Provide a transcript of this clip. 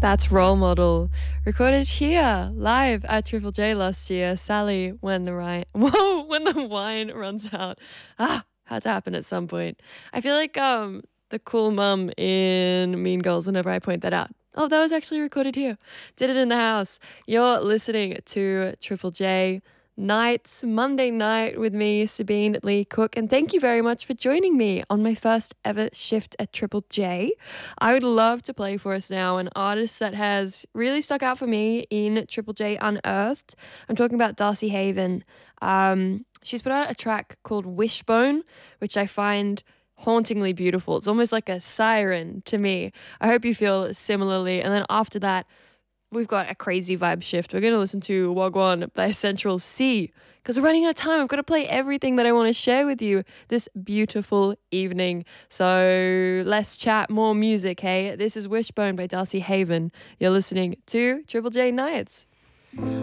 That's Role Model, recorded here live at Triple J last year. Sally, when the when the wine runs out. Had to happen at some point. I feel like the cool mum in Mean Girls whenever I point that out. Oh, that was actually recorded here. Did it in the house. You're listening to Triple J Nights, Monday night with me, Sabine Lee Cook, and thank you very much for joining me on my first ever shift at Triple J. I would love to play for us now an artist that has really stuck out for me in Triple J Unearthed. I'm talking about Darcy Haven. She's put out a track called Wishbone, which I find hauntingly beautiful. It's almost like a siren to me. I hope you feel similarly. And then after that, we've got a crazy vibe shift. We're going to listen to Wagwan by Central C because we're running out of time. I've got to play everything that I want to share with you this beautiful evening. So less chat, more music, hey? This is Wishbone by Darcy Haven. You're listening to Triple J Nights.